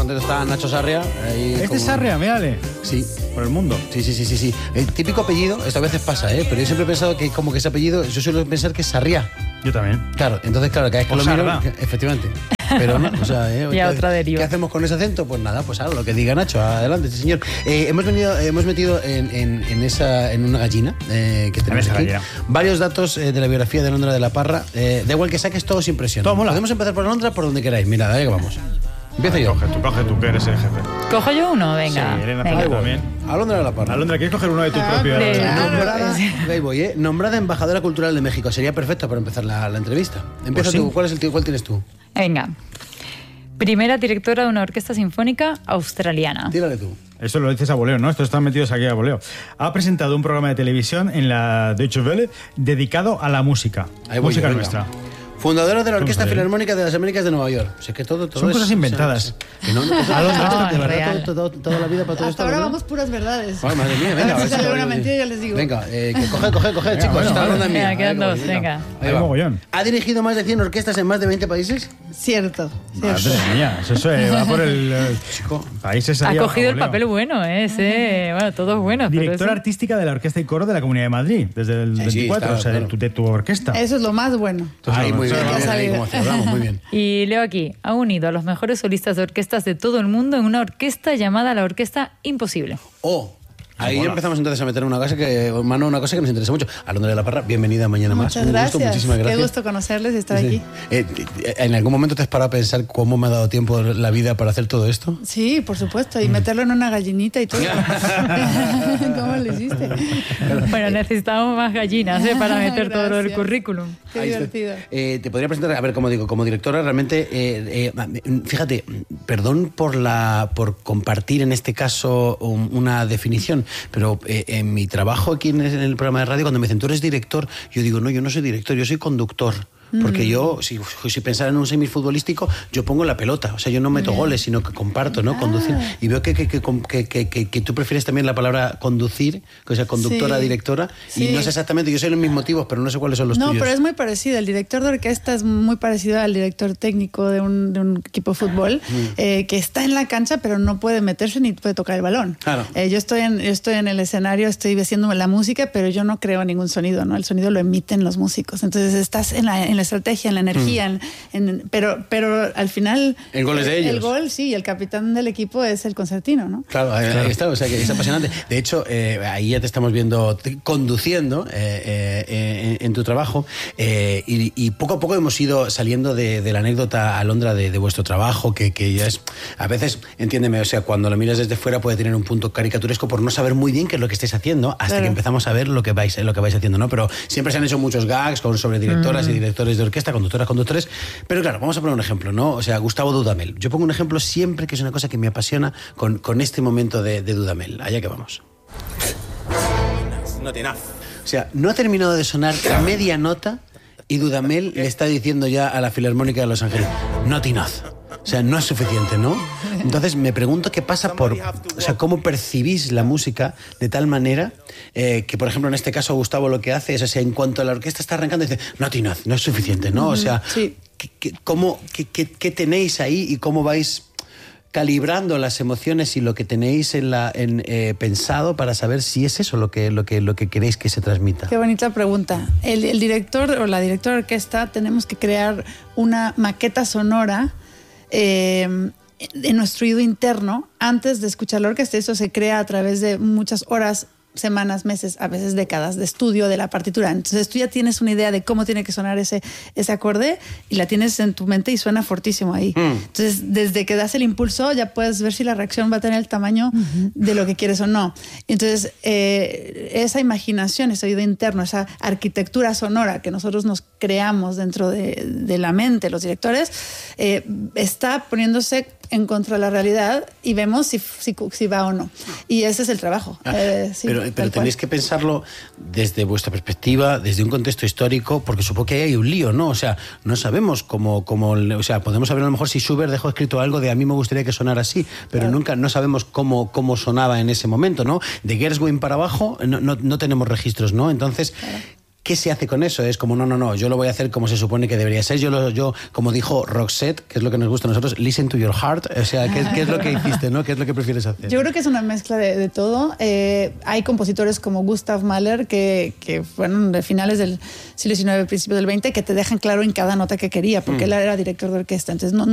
contento está Nacho Sarria. ¿Este es Sarria? Mírale. Sí. Por el mundo. Sí. El típico apellido, esto a veces pasa, pero yo siempre he pensado que como que ese apellido, yo suelo pensar que es Sarria. Yo también. Claro, entonces cada vez que lo miro, efectivamente. Pero no, o sea, ya otra deriva. ¿Qué hacemos con ese acento? Pues nada, pues ahora lo que diga Nacho, adelante, sí, señor. Hemos metido en una gallina que tenemos aquí varios datos de la biografía de Alondra de la Parra. Da igual que saques, todo sin presión. Todo mola. Podemos empezar por Alondra por donde queráis. Mira, dale que vamos. Empiezo yo. Coge tú, que eres el jefe. ¿Cojo yo uno? Venga. Sí, Elena también. Alondra de la Parra. Alondra, ¿quieres coger uno de tu propio? Ahí voy, Nombrada embajadora cultural de México. Sería perfecta para empezar la entrevista. Empieza tú. ¿Cuál tienes tú? Venga. Primera directora de una orquesta sinfónica australiana. Tírale tú. Eso lo dices a voleo, ¿no? Estos están metidos aquí a voleo. Ha presentado un programa de televisión en la Deutsche Welle dedicado a la música. Música nuestra. Fundadora de la Orquesta Filarmónica de las Américas de Nueva York. O sea, que todo son cosas inventadas. De verdad, toda la vida para todo esto. Ahora vamos puras verdades. Bueno, madre mía, venga. Si sale una mentira, yo les digo. Venga, coge, chicos. Esta ronda es mía. Quedan dos, venga. Ahí va. ¿Ha dirigido más de 100 orquestas en más de 20 países? Cierto. Madre mía, eso va por el chico. Países ha cogido el papel bueno, bueno, todos buenos. Directora artística de la Orquesta y Coro de la Comunidad de Madrid, desde el 24, o sea, de tu orquesta. Eso es lo más bueno. Muy bien. Y leo aquí, ha unido a los mejores solistas de orquestas de todo el mundo en una orquesta llamada la Orquesta Imposible. Ahí empezamos entonces a meter una cosa que nos interesa mucho. Alondra de la Parra, bienvenida mañana más. Muchas gracias. Muchísimas gracias. Qué gusto conocerles y estar aquí. ¿En algún momento te has parado a pensar cómo me ha dado tiempo la vida para hacer todo esto? Sí, por supuesto. Y meterlo en una gallinita y todo. ¿Cómo lo hiciste? Bueno, necesitamos más gallinas para meter todo el currículum. Qué divertido. Te podría presentar, a ver, como directora, realmente, fíjate, perdón por compartir en este caso una definición, pero en mi trabajo aquí en el programa de radio, cuando me dicen, tú eres director, yo digo, no, yo no soy director, yo soy conductor. Porque yo, si pensara en un semifutbolístico, yo pongo la pelota. O sea, yo no meto goles, sino que comparto, ¿no? Conducir. Y veo que tú prefieres también la palabra conducir, o sea, conductora, directora. Sí. Y no sé exactamente, yo sé los mis motivos, pero no sé cuáles son los tuyos. No, pero es muy parecido. El director de orquesta es muy parecido al director técnico de un equipo de fútbol, que está en la cancha, pero no puede meterse ni puede tocar el balón. Claro. Yo estoy en el escenario, estoy haciendo la música, pero yo no creo ningún sonido, ¿no? El sonido lo emiten los músicos. Entonces estás en la estrategia, en la energía, pero al final el gol es de ellos. El gol, sí, el capitán del equipo es el concertino, ¿no? Claro, ahí está, o sea que es apasionante. De hecho, ahí ya te estamos viendo conduciendo en tu trabajo, y poco a poco hemos ido saliendo de la anécdota, Alondra, de vuestro trabajo, que ya es, a veces, entiéndeme, o sea, cuando lo miras desde fuera puede tener un punto caricaturesco por no saber muy bien qué es lo que estáis haciendo, hasta que empezamos a ver lo que vais haciendo, ¿no? Pero siempre se han hecho muchos gags sobre directoras y directores de orquesta, conductores, pero claro, vamos a poner un ejemplo, ¿no? O sea, Gustavo Dudamel. Yo pongo un ejemplo siempre, que es una cosa que me apasiona con este momento de Dudamel. Allá que vamos. Not enough. O sea, no ha terminado de sonar media nota y Dudamel le está diciendo ya a la Filarmónica de Los Ángeles, not enough. O sea, no es suficiente, ¿no? Entonces me pregunto qué pasa o sea, cómo percibís la música de tal manera que, por ejemplo, en este caso Gustavo lo que hace es, o sea, en cuanto la orquesta está arrancando, dice, not enough, no es suficiente, ¿no? O sea, sí. ¿qué tenéis ahí y cómo vais calibrando las emociones y lo que tenéis pensado para saber si es eso lo que queréis que se transmita? Qué bonita pregunta. El director o la directora de orquesta tenemos que crear una maqueta sonora en nuestro oído interno antes de escuchar la orquesta. Eso se crea a través de muchas horas, semanas, meses, a veces décadas de estudio de la partitura. Entonces tú ya tienes una idea de cómo tiene que sonar ese acorde y la tienes en tu mente y suena fortísimo ahí. Entonces desde que das el impulso ya puedes ver si la reacción va a tener el tamaño de lo que quieres o no. Entonces esa imaginación, ese oído interno, esa arquitectura sonora que nosotros nos creamos dentro de la mente, los directores, está poniéndose en contra de la realidad y vemos si va o no. Y ese es el trabajo. Sí, pero tenéis que pensarlo desde vuestra perspectiva, desde un contexto histórico, porque supongo que ahí hay un lío, ¿no? O sea, no sabemos cómo o sea, podemos saber a lo mejor si Schubert dejó escrito algo de a mí me gustaría que sonara así, pero nunca no sabemos cómo sonaba en ese momento, ¿no? De Gershwin para abajo no tenemos registros, ¿no? Entonces, ¿qué se hace con eso? Es como, no, yo lo voy a hacer como se supone que debería ser. Yo como dijo Roxette, que es lo que nos gusta a nosotros, listen to your heart. O sea, ¿qué es lo que hiciste, no? ¿Qué es lo que prefieres hacer? Yo creo que es una mezcla de todo. Hay compositores como Gustav Mahler que fueron de finales del siglo XIX, principios del XX, que te dejan claro en cada nota que quería, porque él era director de orquesta. Entonces, no